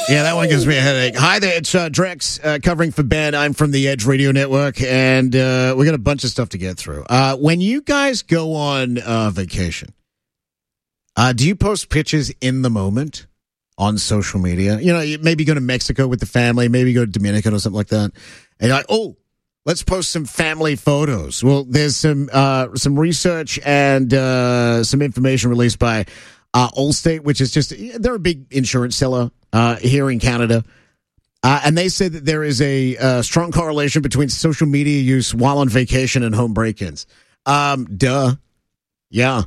Yeah, that one gives me a headache. Hi there, it's Drex covering for Ben. I'm from the Edge Radio Network, and we got a bunch of stuff to get through. When you guys go on vacation, do you post pictures in the moment on social media? You know, you maybe go to Mexico with the family, maybe go to Dominican or something like that, and you're like, oh, let's post some family photos. Well, there's some research and some information released by Allstate, which is they're a big insurance seller here in Canada. And they say that there is a strong correlation between social media use while on vacation and home break-ins. Duh. Yeah.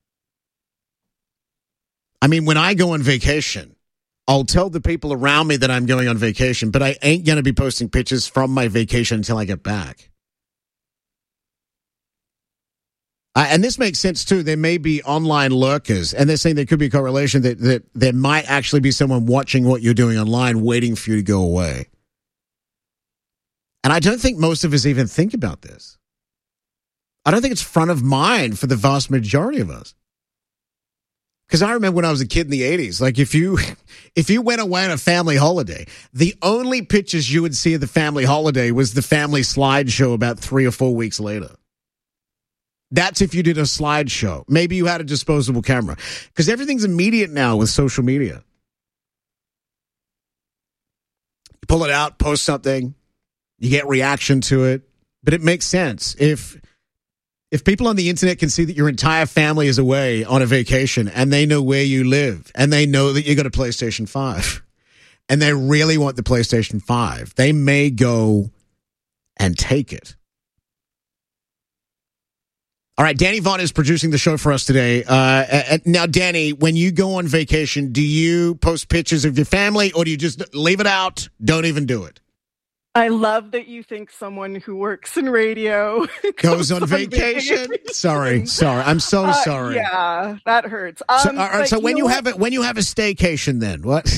I mean, when I go on vacation, I'll tell the people around me that I'm going on vacation, but I ain't going to be posting pictures from my vacation until I get back. And this makes sense, too. There may be online lurkers, and they're saying there could be a correlation that there might actually be someone watching what you're doing online, waiting for you to go away. And I don't think most of us even think about this. I don't think it's front of mind for the vast majority of us. Because I remember when I was a kid in the 80s, like if you went away on a family holiday, the only pictures you would see of the family holiday was the family slideshow about 3 or 4 weeks later. That's if you did a slideshow. Maybe you had a disposable camera. Because everything's immediate now with social media. You pull it out, post something, you get reaction to it. But it makes sense. If people on the internet can see that your entire family is away on a vacation and they know where you live and they know that you got a PlayStation 5 and they really want the PlayStation 5, they may go and take it. All right, Danny Vaughn is producing the show for us today. Now, Danny, when you go on vacation, do you post pictures of your family or do you just leave it out? Don't even do it. I love that you think someone who works in radio goes on vacation. Sorry. I'm so sorry. Yeah, that hurts. All right, so when you have a staycation, then what?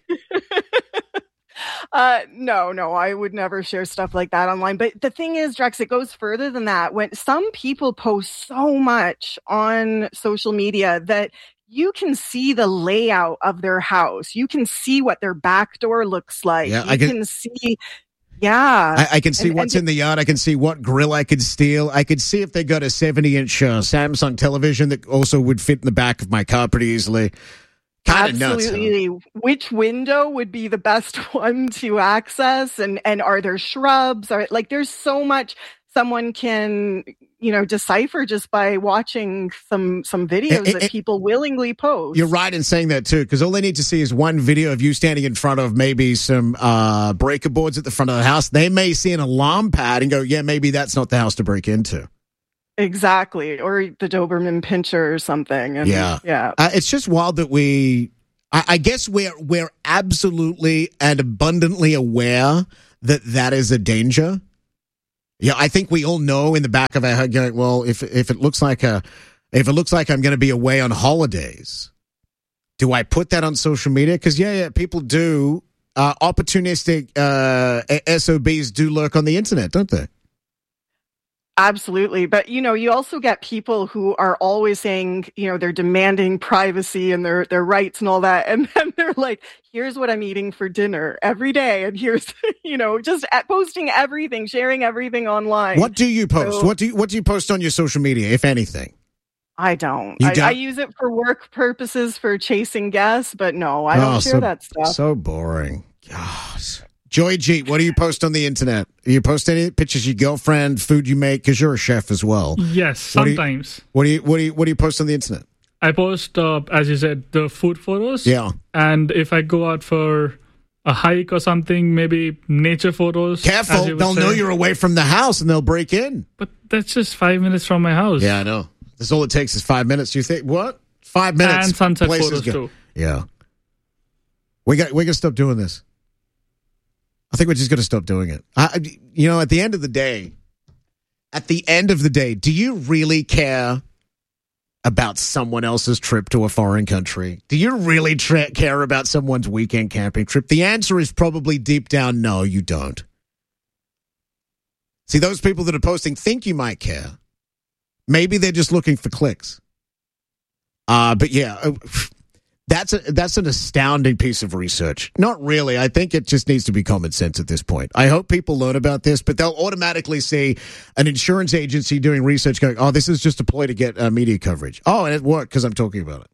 No, I would never share stuff like that online. But the thing is, Drex, it goes further than that. When some people post so much on social media that you can see the layout of their house, you can see what their back door looks like. Yeah, I can see. Yeah. I can see what's in the yard. I can see what grill I could steal. I could see if they got a 70-inch Samsung television that also would fit in the back of my car pretty easily. Kind of nuts. Absolutely. Huh? Which window would be the best one to access? And are there shrubs? There's so much someone can, decipher just by watching some videos that people willingly post. You're right in saying that too, because all they need to see is one video of you standing in front of maybe some breaker boards at the front of the house. They may see an alarm pad and go, yeah, maybe that's not the house to break into. Exactly. Or the Doberman Pinscher or something. And yeah. It's just wild that I guess we're absolutely and abundantly aware that is a danger. Yeah, I think we all know in the back of our head, going, well, if it looks like I'm going to be away on holidays, do I put that on social media? Because people do. Opportunistic SOBs do lurk on the internet, don't they? Absolutely. But, you also get people who are always saying, they're demanding privacy and their rights and all that. And then they're like, here's what I'm eating for dinner every day. And here's, just posting everything, sharing everything online. What do you post? So, what do you post on your social media, if anything? I don't. I use it for work purposes, for chasing guests, but no, I don't share that stuff. So boring. Gosh. Joy G, what do you post on the internet? Do you post any pictures of your girlfriend, food you make? Because you're a chef as well. Yes, sometimes. What do you post on the internet? I post, as you said, the food photos. Yeah. And if I go out for a hike or something, maybe nature photos. Careful, they'll know you're away from the house and they'll break in. But that's just 5 minutes from my house. Yeah, I know. That's all it takes is 5 minutes. You think what? 5 minutes. And sunset photos too. Yeah. We got to stop doing this. I think we're just going to stop doing it. At the end of the day, do you really care about someone else's trip to a foreign country? Do you really care about someone's weekend camping trip? The answer is probably deep down, no, you don't. See, those people that are posting think you might care. Maybe they're just looking for clicks. But yeah, That's an astounding piece of research. Not really. I think it just needs to be common sense at this point. I hope people learn about this, but they'll automatically see an insurance agency doing research going, oh, this is just a ploy to get media coverage. Oh, and it worked because I'm talking about it.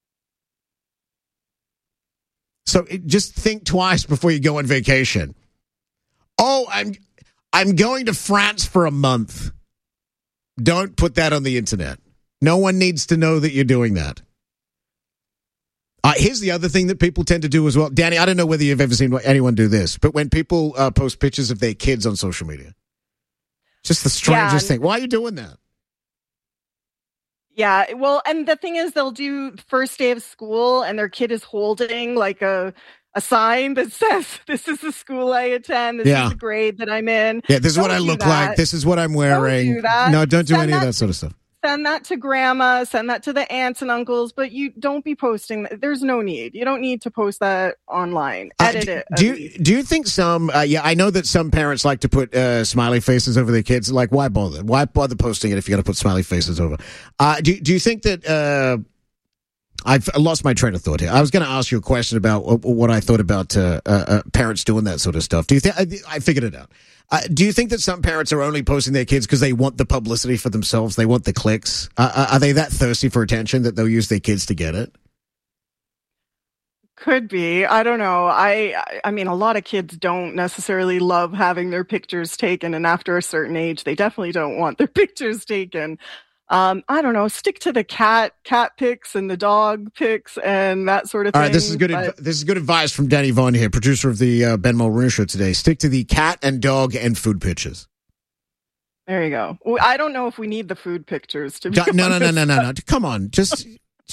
So just think twice before you go on vacation. Oh, I'm going to France for a month. Don't put that on the internet. No one needs to know that you're doing that. Here's the other thing that people tend to do as well. Danny, I don't know whether you've ever seen anyone do this, but when people post pictures of their kids on social media, just the strangest thing. Why are you doing that? Yeah, well, and the thing is, they'll do first day of school, and their kid is holding like a sign that says, "This is the school I attend. This is the grade that I'm in." Yeah, this is what I look like. This is what I'm wearing. Don't do that. No, don't do any of that sort of stuff. Send that to grandma, send that to the aunts and uncles, but you don't be posting. There's no need. You don't need to post that online. Edit it. Do you think some, I know that some parents like to put smiley faces over their kids. Like, why bother? Why bother posting it if you're going to put smiley faces over? Do you think that, I've lost my train of thought here. I was going to ask you a question about what I thought about parents doing that sort of stuff. Do you think, I figured it out. Do you think that some parents are only posting their kids because they want the publicity for themselves? They want the clicks? Are they that thirsty for attention that they'll use their kids to get it? Could be. I don't know. I mean, a lot of kids don't necessarily love having their pictures taken, and after a certain age, they definitely don't want their pictures taken. I don't know. Stick to the cat pics and the dog pics and that sort of thing. All right, this is good. This is good advice from Danny Vaughn here, producer of the Ben Mulroney Show today. Stick to the cat and dog and food pictures. There you go. I don't know if we need the food pictures to be No. Come on, just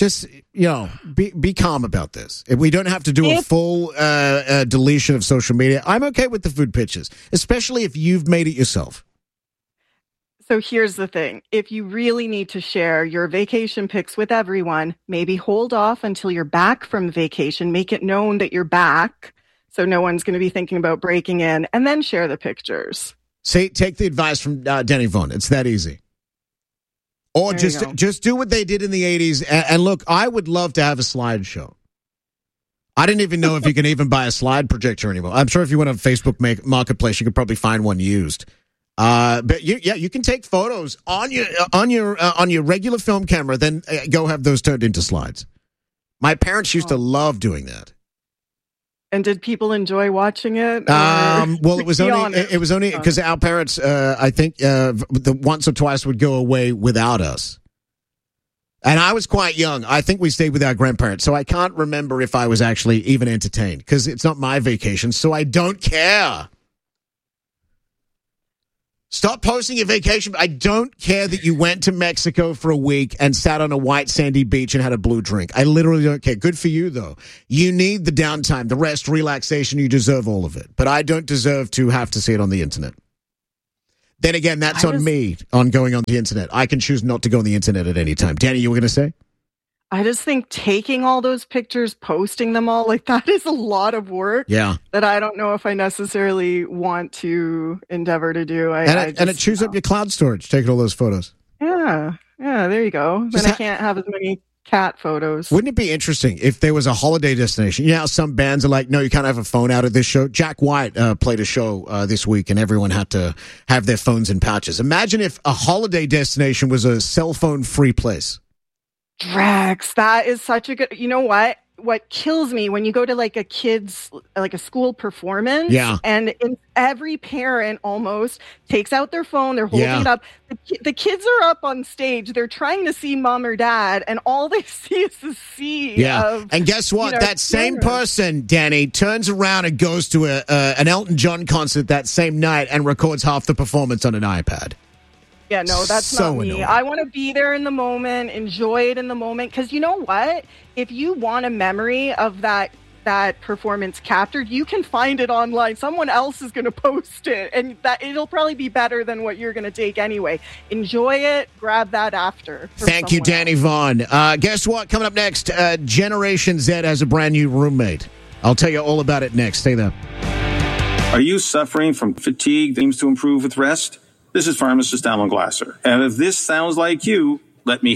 be calm about this. If we don't have to do a full deletion of social media, I'm okay with the food pictures, especially if you've made it yourself. So here's the thing. If you really need to share your vacation pics with everyone, maybe hold off until you're back from vacation. Make it known that you're back so no one's going to be thinking about breaking in, and then share the pictures. Take the advice from Danny Vaughn. It's that easy. Or just do what they did in the 80s. And look, I would love to have a slideshow. I didn't even know if you can even buy a slide projector anymore. I'm sure if you went on Facebook Marketplace, you could probably find one used. But you can take photos on your regular film camera, then go have those turned into slides. My parents used to love doing that. And did people enjoy watching it? Well, it was only because our parents, I think, the once or twice would go away without us. And I was quite young. I think we stayed with our grandparents, so I can't remember if I was actually even entertained because it's not my vacation, so I don't care. Stop posting your vacation. I don't care that you went to Mexico for a week and sat on a white sandy beach and had a blue drink. I literally don't care. Good for you, though. You need the downtime, the rest, relaxation. You deserve all of it. But I don't deserve to have to see it on the internet. Then again, that's on me on going on the internet. I can choose not to go on the internet at any time. Danny, you were going to say? I just think taking all those pictures, posting them all, like that is a lot of work. Yeah. That I don't know if I necessarily want to endeavor to do. And it chews up your cloud storage, taking all those photos. Yeah, there you go. Then I can't have as many cat photos. Wouldn't it be interesting if there was a holiday destination? You know how some bands are like, no, you can't have a phone out of this show? Jack White played a show this week and everyone had to have their phones in pouches. Imagine if a holiday destination was a cell phone free place. Drax, that is such a good, you know what kills me when you go to like a school performance, and every parent almost takes out their phone, they're holding it up, the kids are up on stage, they're trying to see mom or dad, and all they see is the sea of, and guess what, that same person, Danny, turns around and goes to an Elton John concert that same night and records half the performance on an iPad. Yeah, no, that's so not me. Annoying. I want to be there in the moment, enjoy it in the moment. Because you know what? If you want a memory of that performance captured, you can find it online. Someone else is going to post it, and that it'll probably be better than what you're going to take anyway. Enjoy it. Grab that after. Thank you, Danny Vaughn. Guess what? Coming up next, Generation Z has a brand new roommate. I'll tell you all about it next. Stay there. Are you suffering from fatigue that seems to improve with rest? This is pharmacist Alan Glasser, and if this sounds like you, let me help.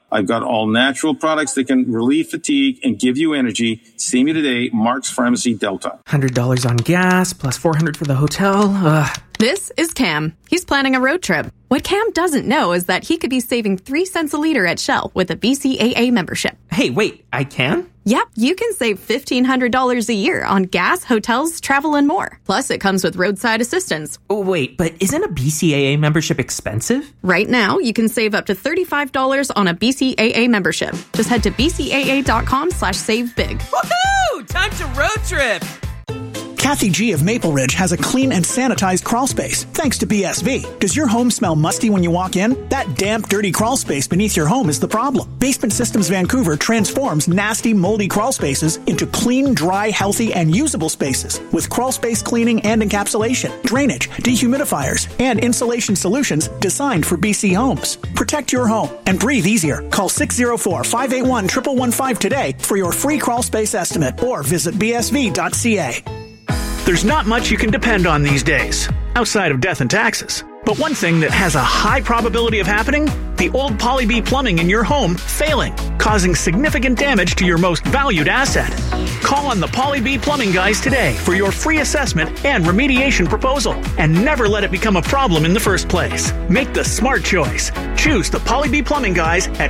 I've got all natural products that can relieve fatigue and give you energy. See me today, Mark's Pharmacy Delta. $100 on gas, plus $400 for the hotel. This is Cam. He's planning a road trip. What Cam doesn't know is that he could be saving 3 cents a liter at Shell with a BCAA membership. Hey, wait, I can? Yep, you can save $1,500 a year on gas, hotels, travel, and more. Plus, it comes with roadside assistance. Oh, wait, but isn't a BCAA membership expensive? Right now, you can save up to $35 on a BCAA membership. Just head to bcaa.com/savebig. Woohoo! Time to road trip! Kathy G of Maple Ridge has a clean and sanitized crawl space, thanks to BSV. Does your home smell musty when you walk in? That damp, dirty crawl space beneath your home is the problem. Basement Systems Vancouver transforms nasty, moldy crawl spaces into clean, dry, healthy, and usable spaces with crawl space cleaning and encapsulation, drainage, dehumidifiers, and insulation solutions designed for BC homes. Protect your home and breathe easier. Call 604-581-1115 today for your free crawl space estimate or visit bsv.ca. There's not much you can depend on these days, outside of death and taxes. But one thing that has a high probability of happening, the old Poly B plumbing in your home failing, causing significant damage to your most valued asset. Call on the Poly B plumbing guys today for your free assessment and remediation proposal, and never let it become a problem in the first place. Make the smart choice. Choose the Poly B plumbing guys at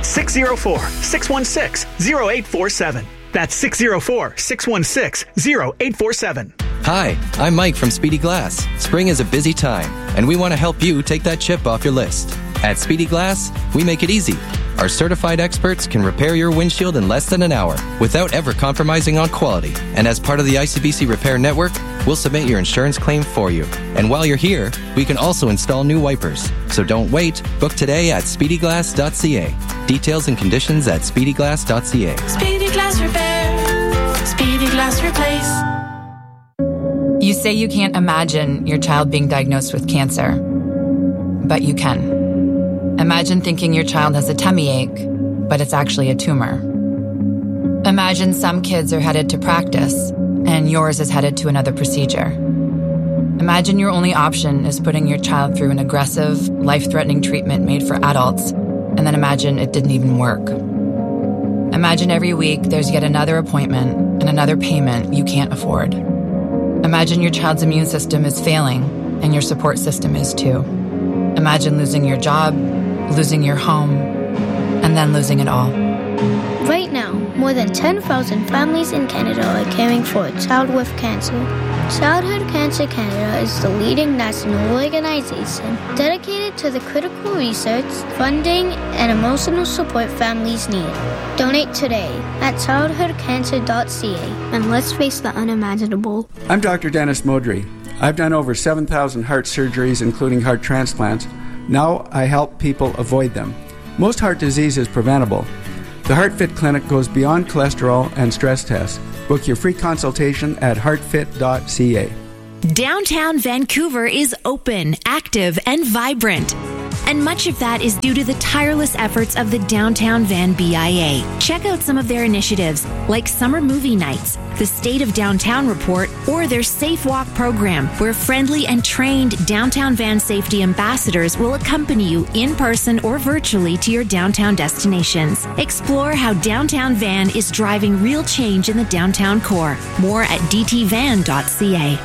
604-616-0847. That's 604-616-0847. Hi, I'm Mike from Speedy Glass. Spring is a busy time, and we want to help you take that chip off your list. At Speedy Glass, we make it easy. Our certified experts can repair your windshield in less than an hour without ever compromising on quality. And as part of the ICBC Repair Network, we'll submit your insurance claim for you. And while you're here, we can also install new wipers. So don't wait. Book today at speedyglass.ca. Details and conditions at speedyglass.ca. Speedy Glass Repair. Speedy Glass Replace. You say you can't imagine your child being diagnosed with cancer, but you can. Imagine thinking your child has a tummy ache, but it's actually a tumor. Imagine some kids are headed to practice, and yours is headed to another procedure. Imagine your only option is putting your child through an aggressive, life-threatening treatment made for adults, and then imagine it didn't even work. Imagine every week there's yet another appointment and another payment you can't afford. Imagine your child's immune system is failing, and your support system is too. Imagine losing your job, losing your home, and then losing it all. Right now, more than 10,000 families in Canada are caring for a child with cancer. Childhood Cancer Canada is the leading national organization dedicated to the critical research, funding, and emotional support families need. Donate today at childhoodcancer.ca and let's face the unimaginable. I'm Dr. Dennis Modry. I've done over 7,000 heart surgeries, including heart transplants. Now I help people avoid them. Most heart disease is preventable. The HeartFit Clinic goes beyond cholesterol and stress tests. Book your free consultation at heartfit.ca. Downtown Vancouver is open, active, and vibrant. And much of that is due to the tireless efforts of the Downtown Van BIA. Check out some of their initiatives, like summer movie nights, the State of Downtown Report, or their Safe Walk program, where friendly and trained Downtown Van safety ambassadors will accompany you in person or virtually to your downtown destinations. Explore how Downtown Van is driving real change in the downtown core. More at dtvan.ca.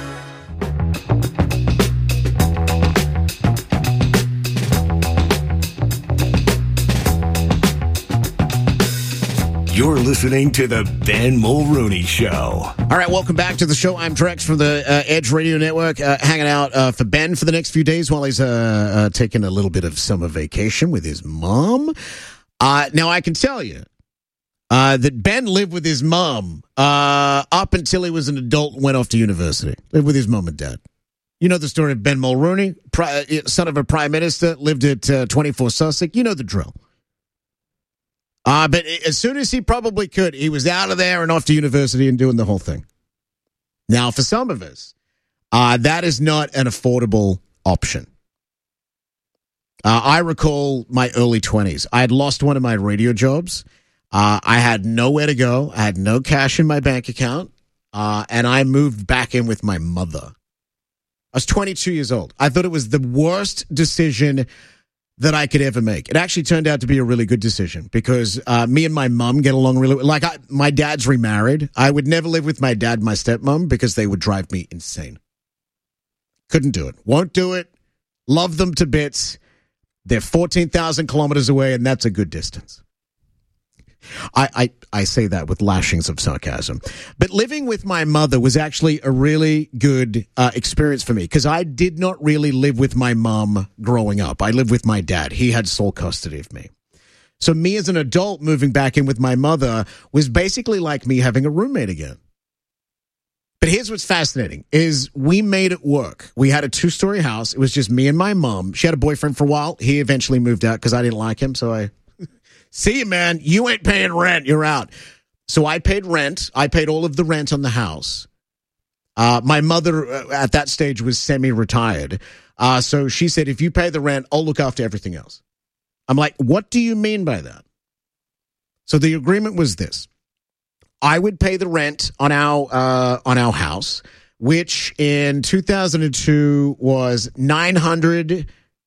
You're listening to the Ben Mulrooney Show. All right, welcome back to the show. I'm Drex from the Edge Radio Network, hanging out for Ben for the next few days while he's taking a little bit of summer vacation with his mom. Now, I can tell you that Ben lived with his mom up until he was an adult and went off to university. Lived with his mom and dad. You know the story of Ben Mulrooney, son of a prime minister, lived at 24 Sussex. You know the drill. But as soon as he probably could, he was out of there and off to university and doing the whole thing. Now, for some of us, that is not an affordable option. I recall my early 20s. I had lost one of my radio jobs. I had nowhere to go. I had no cash in my bank account. And I moved back in with my mother. I was 22 years old. I thought it was the worst decision that I could ever make. It actually turned out to be a really good decision because me and my mom get along really well. My dad's remarried. I would never live with my dad and my stepmom because they would drive me insane. Couldn't do it. Won't do it. Love them to bits. They're 14,000 kilometers away, and that's a good distance. I say that with lashings of sarcasm. But living with my mother was actually a really good experience for me because I did not really live with my mom growing up. I lived with my dad. He had sole custody of me. So me as an adult moving back in with my mother was basically like me having a roommate again. But here's what's fascinating is we made it work. We had a 2-story house. It was just me and my mom. She had a boyfriend for a while. He eventually moved out because I didn't like him, so I... See you, man. You ain't paying rent. You're out. So I paid rent. I paid all of the rent on the house. My mother at that stage was semi-retired. So she said, if you pay the rent, I'll look after everything else. I'm like, what do you mean by that? So the agreement was this. I would pay the rent on our house, which in 2002 was $980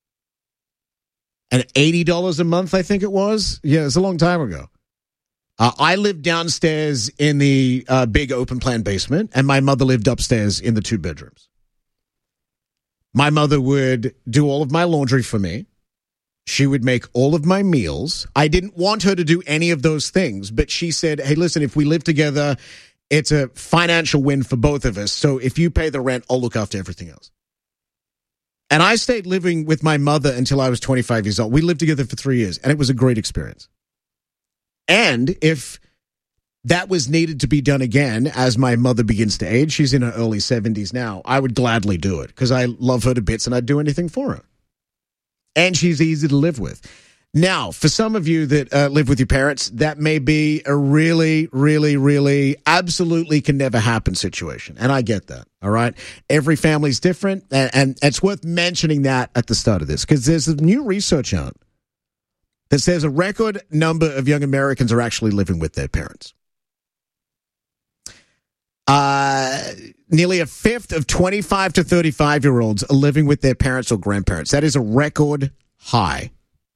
a month, I think it was. Yeah, it's a long time ago. I lived downstairs in the big open plan basement, and my mother lived upstairs in the 2 bedrooms. My mother would do all of my laundry for me. She would make all of my meals. I didn't want her to do any of those things, but she said, hey, listen, if we live together, it's a financial win for both of us. So if you pay the rent, I'll look after everything else. And I stayed living with my mother until I was 25 years old. We lived together for 3 years, and it was a great experience. And if that was needed to be done again as my mother begins to age, she's in her early 70s now, I would gladly do it because I love her to bits and I'd do anything for her. And she's easy to live with. Now, for some of you that live with your parents, that may be a really, really, really absolutely can never happen situation. And I get that, all right? Every family's different, and it's worth mentioning that at the start of this because there's some new research out that says a record number of young Americans are actually living with their parents. Nearly a fifth of 25 to 35-year-olds are living with their parents or grandparents. That is a record high.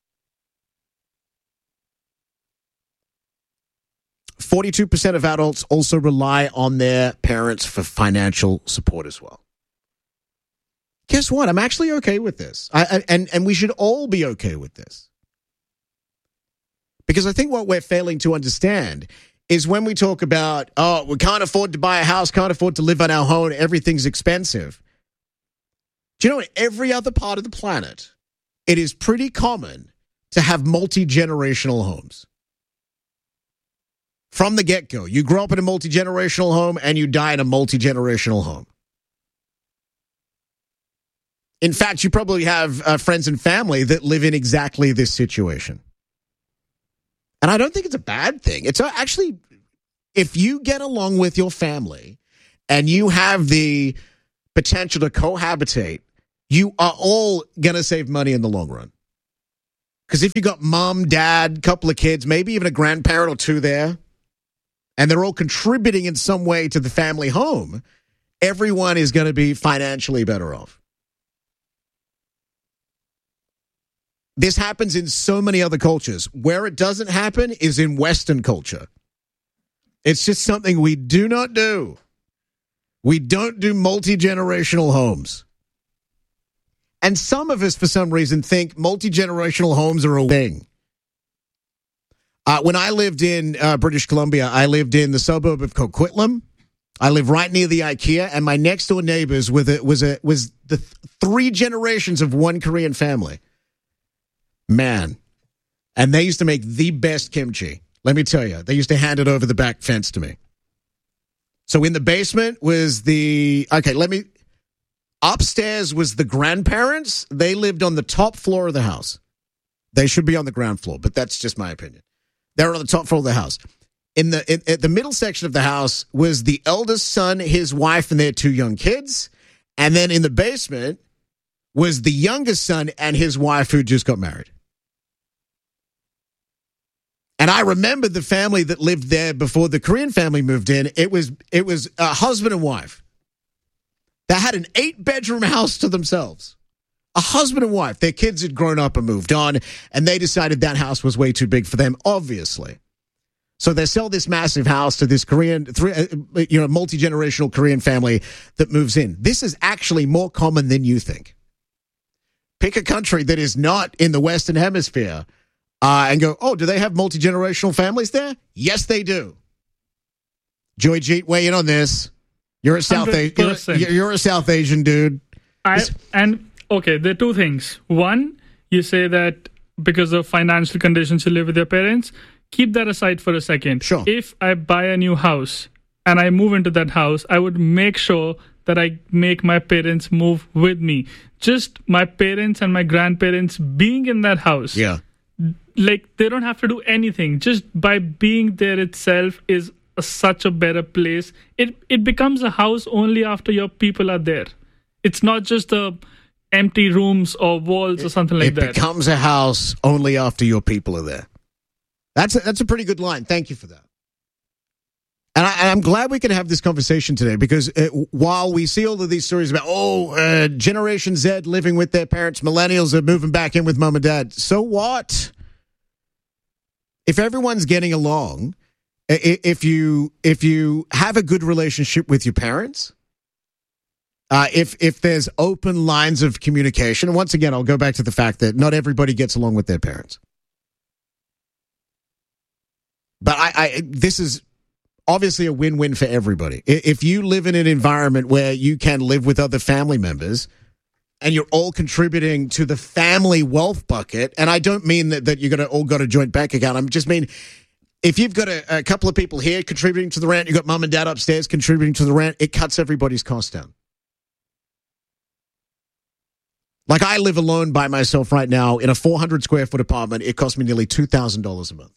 42% of adults also rely on their parents for financial support as well. Guess what? I'm actually okay with this. And we should all be okay with this. Because I think what we're failing to understand is when we talk about, oh, we can't afford to buy a house, can't afford to live on our own, everything's expensive. Do you know, in every other part of the planet, it is pretty common to have multi-generational homes. From the get-go, you grow up in a multi-generational home and you die in a multi-generational home. In fact, you probably have friends and family that live in exactly this situation. And I don't think it's a bad thing. It's actually, if you get along with your family and you have the potential to cohabitate, you are all going to save money in the long run. Because if you got mom, dad, couple of kids, maybe even a grandparent or two there, and they're all contributing in some way to the family home, everyone is going to be financially better off. This happens in so many other cultures. Where it doesn't happen is in Western culture. It's just something we do not do. We don't do multi-generational homes. And some of us, for some reason, think multi-generational homes are a thing. When I lived in British Columbia, I lived in the suburb of Coquitlam. I live right near the IKEA, and my next-door neighbors was the 3 generations of one Korean family. Man, and they used to make the best kimchi. Let me tell you, they used to hand it over the back fence to me. So in the basement was upstairs was the grandparents. They lived on the top floor of the house. They should be on the ground floor, but that's just my opinion. They were on the top floor of the house. In the middle section of the house was the eldest son, his wife, and their 2 young kids. And then in the basement was the youngest son and his wife who just got married. And I remember the family that lived there before the Korean family moved in. It was a husband and wife that had an 8-bedroom house to themselves. A husband and wife, their kids had grown up and moved on, and they decided that house was way too big for them, obviously. So they sell this massive house to this multi-generational Korean family that moves in. This is actually more common than you think. Pick a country that is not in the Western Hemisphere and go, oh, do they have multi-generational families there? Yes, they do. Joy Jeet, weigh in on this. You're a South Asian dude. Okay, there are two things. One, you say that because of financial conditions you live with your parents. Keep that aside for a second. Sure. If I buy a new house and I move into that house, I would make sure that I make my parents move with me. Just my parents and my grandparents being in that house. Yeah. Like, they don't have to do anything. Just by being there itself is such a better place. It becomes a house only after your people are there. It's not just empty rooms or walls or something like that. It becomes a house only after your people are there. That's a pretty good line. Thank you for that. And I'm glad we can have this conversation today because while we see all of these stories about, Generation Z living with their parents, millennials are moving back in with mom and dad, so what? If everyone's getting along, if you have a good relationship with your parents, if there's open lines of communication, and once again, I'll go back to the fact that not everybody gets along with their parents. But this is obviously a win-win for everybody. If you live in an environment where you can live with other family members and you're all contributing to the family wealth bucket, and I don't mean that you're all got a joint bank account. I just mean if you've got a couple of people here contributing to the rent, you've got mom and dad upstairs contributing to the rent, it cuts everybody's costs down. Like I live alone by myself right now in a 400 square foot apartment. It costs me nearly $2,000 a month.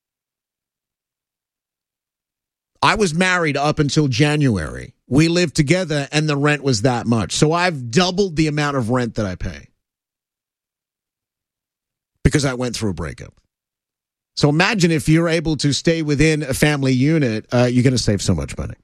I was married up until January. We lived together and the rent was that much. So I've doubled the amount of rent that I pay because I went through a breakup. So imagine if you're able to stay within a family unit, you're going to save so much money.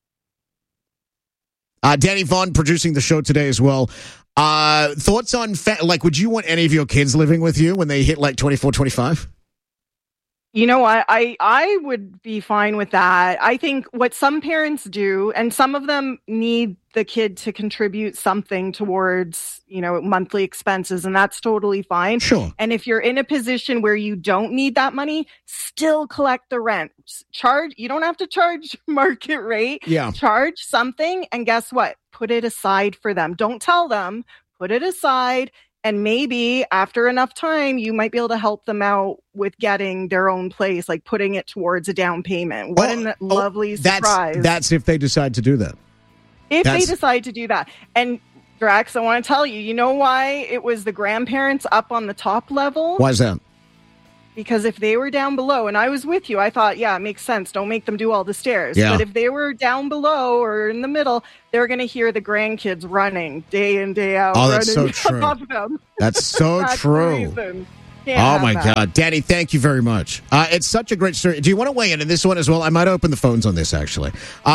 Danny Vaughn producing the show today as well. Thoughts on, would you want any of your kids living with you when they hit like 24, 25? You know what? I would be fine with that. I think what some parents do, and some of them need the kid to contribute something towards, monthly expenses, and that's totally fine. Sure. And if you're in a position where you don't need that money, still collect the rent. You don't have to charge market rate. Yeah. Charge something, and guess what? Put it aside for them. Don't tell them. Put it aside. And maybe after enough time, you might be able to help them out with getting their own place, like putting it towards a down payment. What a lovely surprise. That's if they decide to do that. They decide to do that. And Drax, I want to tell you, you know why it was the grandparents up on the top level? Why is that? Because if they were down below, and I was with you, I thought, yeah, it makes sense. Don't make them do all the stairs. Yeah. But if they were down below or in the middle, they're going to hear the grandkids running day in, day out. Oh, that's so true. That's so true. Oh, my God. Danny, thank you very much. It's such a great story. Do you want to weigh in this one as well? I might open the phones on this, actually.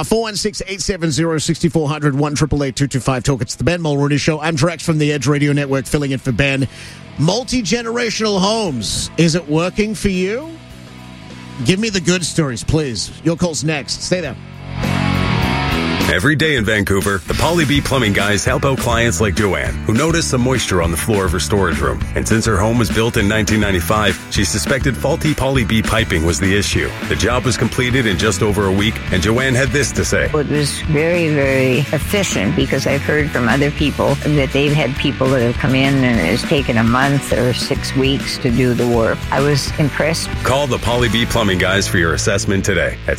416-870-6400, 1-888-225-TALK. It's the Ben Mulrooney Show. I'm Drex from the Edge Radio Network, filling in for Ben. Multi-generational homes. Is it working for you? Give me the good stories, please. Your call's next. Stay there. Every day in Vancouver, the Poly B Plumbing guys help out clients like Joanne, who noticed some moisture on the floor of her storage room. And since her home was built in 1995, she suspected faulty Poly B piping was the issue. The job was completed in just over a week, and Joanne had this to say. It was very, very efficient because I've heard from other people that they've had people that have come in and it's taken a month or 6 weeks to do the work. I was impressed. Call the Poly B Plumbing guys for your assessment today at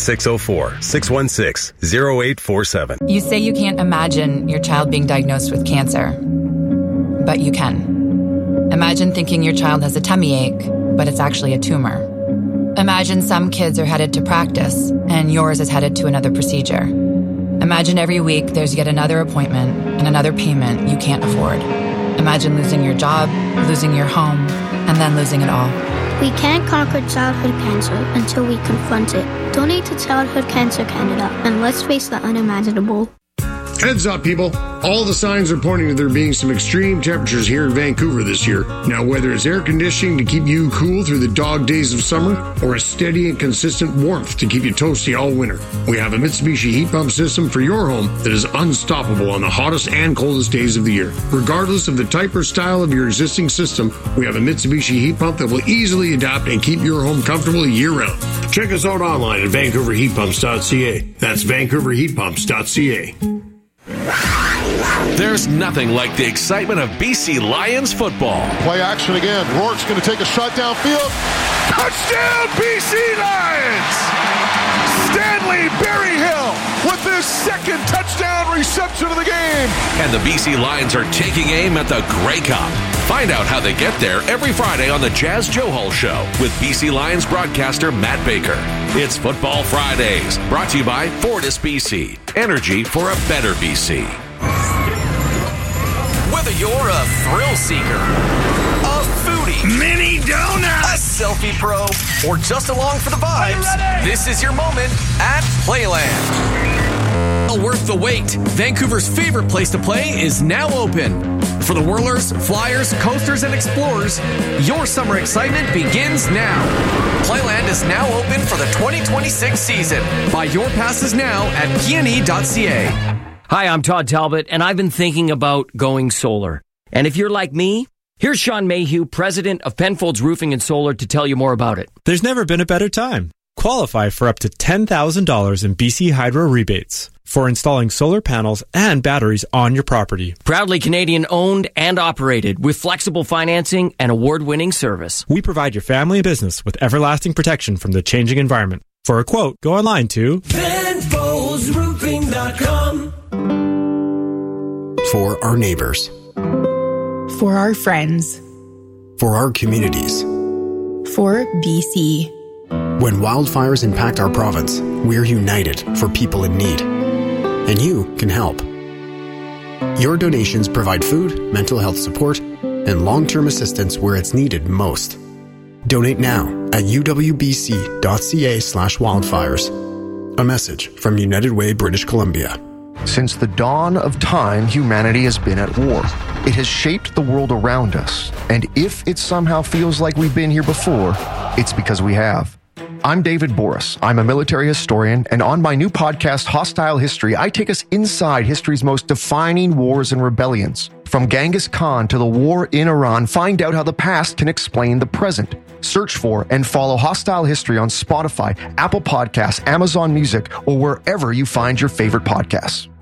604-616-0847. You say you can't imagine your child being diagnosed with cancer, but you can. Imagine thinking your child has a tummy ache, but it's actually a tumor. Imagine some kids are headed to practice, and yours is headed to another procedure. Imagine every week there's yet another appointment and another payment you can't afford. Imagine losing your job, losing your home, and then losing it all. We can't conquer childhood cancer until we confront it. Donate to Childhood Cancer Canada, and let's face the unimaginable. Heads up, people. All the signs are pointing to there being some extreme temperatures here in Vancouver this year. Now, whether it's air conditioning to keep you cool through the dog days of summer or a steady and consistent warmth to keep you toasty all winter, we have a Mitsubishi heat pump system for your home that is unstoppable on the hottest and coldest days of the year. Regardless of the type or style of your existing system, we have a Mitsubishi heat pump that will easily adapt and keep your home comfortable year-round. Check us out online at vancouverheatpumps.ca. That's vancouverheatpumps.ca. There's nothing like the excitement of BC Lions football. Play action again. Rourke's going to take a shot downfield. Touchdown, BC Lions! Stanley Berryhill with his second touchdown reception of the game. And the BC Lions are taking aim at the Grey Cup. Find out how they get there every Friday on the Jazz Johal Show with BC Lions broadcaster Matt Baker. It's Football Fridays, brought to you by Fortis BC. Energy for a better BC. Whether you're a thrill seeker, a foodie, mini donut, a selfie pro, or just along for the vibes, this is your moment at Playland. Well worth the wait. Vancouver's favorite place to play is now open. For the whirlers, flyers, coasters, and explorers, your summer excitement begins now. Playland is now open for the 2026 season. Buy your passes now at pne.ca. Hi, I'm Todd Talbot, and I've been thinking about going solar. And if you're like me, here's Sean Mayhew, president of Penfolds Roofing and Solar, to tell you more about it. There's never been a better time. Qualify for up to $10,000 in BC Hydro rebates for installing solar panels and batteries on your property. Proudly Canadian owned and operated with flexible financing and award-winning service. We provide your family and business with everlasting protection from the changing environment. For a quote, go online to PenfoldsRoofing.com. For our neighbors. For our friends. For our communities. For BC. When wildfires impact our province, we're united for people in need. And you can help. Your donations provide food, mental health support, and long-term assistance where it's needed most. Donate now at uwbc.ca/wildfires. A message from United Way, British Columbia. Since the dawn of time, humanity has been at war. It has shaped the world around us. And if it somehow feels like we've been here before, it's because we have. I'm David Boris. I'm a military historian, and on my new podcast, Hostile History, I take us inside history's most defining wars and rebellions. From Genghis Khan to the war in Iran, find out how the past can explain the present. Search for and follow Hostile History on Spotify, Apple Podcasts, Amazon Music, or wherever you find your favorite podcasts.